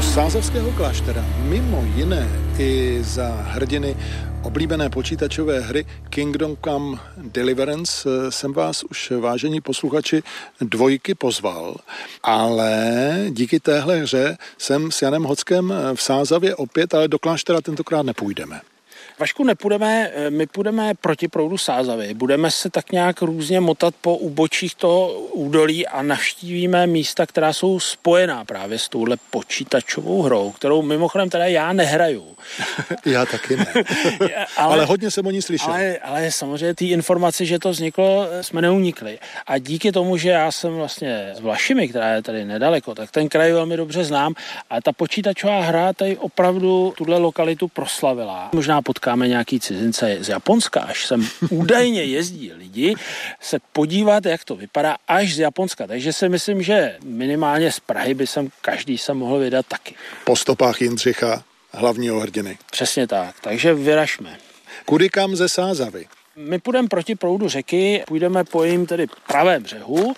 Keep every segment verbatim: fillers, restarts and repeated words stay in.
Do sázavského kláštera mimo jiné i za hrdiny oblíbené počítačové hry Kingdom Come Deliverance jsem vás už, vážení posluchači, dvojky pozval, ale díky téhle hře jsem s Janem Hockem v Sázavě opět, ale do kláštera tentokrát nepůjdeme. Vašku, nepůjdeme, my půjdeme proti proudu Sázavy. Budeme se tak nějak různě motat po úbočích toho údolí a navštívíme místa, která jsou spojená právě s touhle počítačovou hrou, kterou mimochodem teda já nehraju. Já taky ne. ale, ale hodně jsem o ní slyšel. Ale, ale samozřejmě ty informace, že to vzniklo, jsme neunikli. A díky tomu, že já jsem vlastně z Vlašimi, která je tady nedaleko, tak ten kraj velmi dobře znám a ta počítačová hra tady opravdu tuhle lokalitu proslavila. Možná potká nějaký cizince z Japonska, až sem údajně jezdí lidi se podívat, jak to vypadá až z Japonska. Takže si myslím, že minimálně z Prahy by sem každý se mohl vydat taky. Po stopách Jindřicha, hlavního hrdiny. Přesně tak, takže vyražme. Kudy kam ze Sázavy? My půjdeme proti proudu řeky, půjdeme po jejím tedy pravém břehu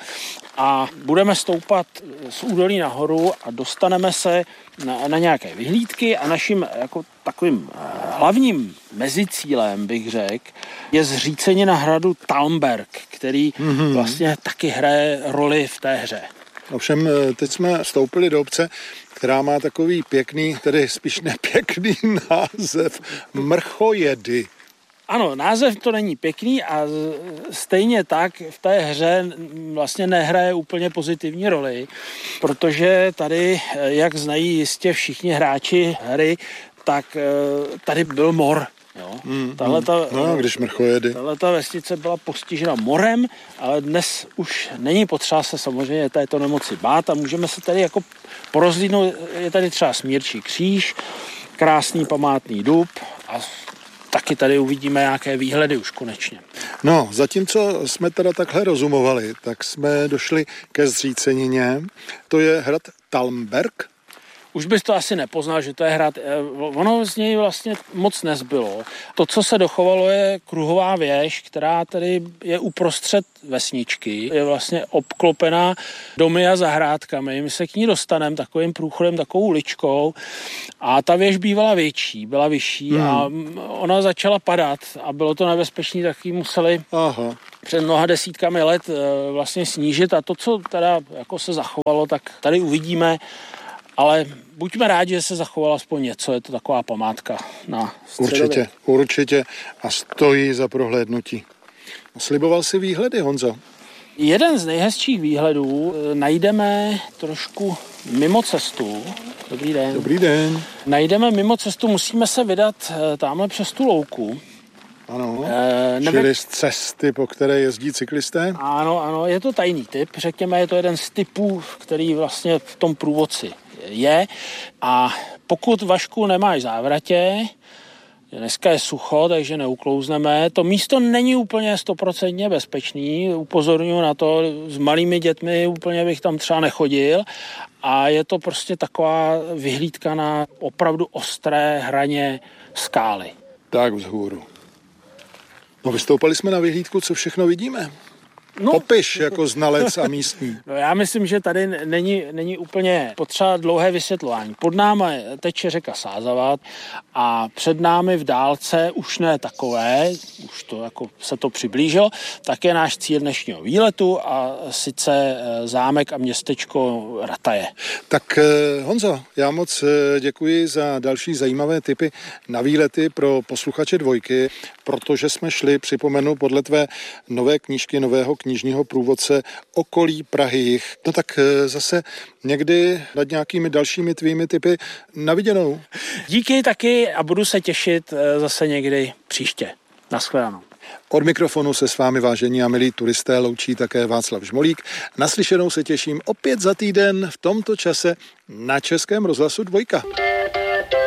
a budeme stoupat z údolí nahoru a dostaneme se na, na nějaké vyhlídky a naším jako takovým hlavním mezicílem, bych řekl, je zřícenina hradu Talmberg, který mm-hmm. vlastně taky hraje roli v té hře. Ovšem, teď jsme vstoupili do obce, která má takový pěkný, tedy spíš nepěkný název Mrchojedy. Ano, název to není pěkný a stejně tak v té hře vlastně nehraje úplně pozitivní roli, protože tady, jak znají jistě všichni hráči hry, tak tady byl mor. Jo. Mm, tahleta, no, když Mrchojedy. Tahleta vesnice byla postižena morem, ale dnes už není potřeba se samozřejmě této nemoci bát a můžeme se tady jako porozlídnout. Je tady třeba Smírčí kříž, krásný památný dub a taky tady uvidíme nějaké výhledy už konečně. No, zatímco jsme teda takhle rozumovali, tak jsme došli ke zřícenině. To je hrad Talmberg. Už bys to asi nepoznal, že to je hrad. Ono z něj vlastně moc nezbylo. To, co se dochovalo, je kruhová věž, která tedy je uprostřed vesničky. Je vlastně obklopená domy a zahrádkami. My se k ní dostaneme takovým průchodem, takovou uličkou. A ta věž bývala větší, byla vyšší hmm. a ona začala padat a bylo to nebezpečné, tak ji museli Aha. před mnoha desítkami let vlastně snížit. A to, co teda jako se zachovalo, tak tady uvidíme. Ale buďme rádi, že se zachovala aspoň něco, je to taková památka na středově. Určitě, určitě a stojí za prohlédnutí. Sliboval si výhledy, Honzo? Jeden z nejhezčích výhledů najdeme trošku mimo cestu. Dobrý den. Dobrý den. Najdeme mimo cestu, musíme se vydat tamhle přes tu louku. Ano, e, nebe... čili z cesty, po které jezdí cyklisté? Ano, ano, je to tajný typ, řekněme, je to jeden z typů, který vlastně v tom průvodci je. A pokud, Vašku, nemáš závratě, dneska je sucho, takže neuklouzneme, to místo není úplně stoprocentně bezpečný, upozorňuji na to, s malými dětmi úplně bych tam třeba nechodil a je to prostě taková vyhlídka na opravdu ostré hraně skály. Tak vzhůru. No, vystoupali jsme na vyhlídku, co všechno vidíme. No, popiš jako znalec a místní. No, já myslím, že tady není, není úplně potřeba dlouhé vysvětlování. Pod námi teče řeka Sázava a před námi v dálce, už ne takové, už to jako se to přiblížilo, tak je náš cíl dnešního výletu a sice zámek a městečko Rataje. Tak Honzo, já moc děkuji za další zajímavé tipy na výlety pro posluchače dvojky, protože jsme šli, připomenu, podle tvé nové knížky, nového knižního průvodce Okolí Prahy jich. No tak zase někdy nad nějakými dalšími tvými tipy na viděnou. Díky taky a budu se těšit zase někdy příště. Nashledanou. Od mikrofonu se s vámi, vážení a milí turisté, loučí také Václav Žmolík. Naslyšenou se těším opět za týden v tomto čase na Českém rozhlasu Dvojka.